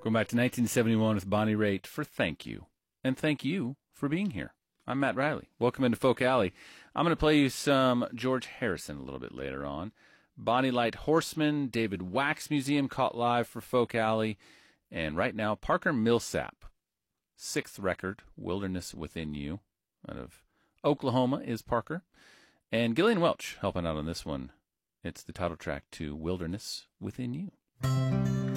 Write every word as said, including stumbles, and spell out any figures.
Going back to nineteen seventy-one with Bonnie Raitt for Thank You. And thank you for being here. I'm Matt Riley. Welcome into Folk Alley. I'm going to play you some George Harrison a little bit later on. Bonnie Light Horseman, David Wax Museum caught live for Folk Alley. And right now, Parker Millsap. Sixth record, Wilderness Within You. Out of Oklahoma is Parker. And Gillian Welch helping out on this one. It's the title track to Wilderness Within You.